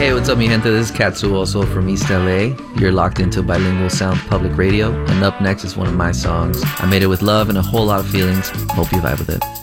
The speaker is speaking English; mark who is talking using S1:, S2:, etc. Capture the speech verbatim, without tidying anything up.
S1: Hey, what's up, mi gente? This is Katsuoso from East L A. You're locked into Bilingual Sound Public Radio, and up next is one of my songs. I made it with love and a whole lot of feelings. Hope you vibe with it.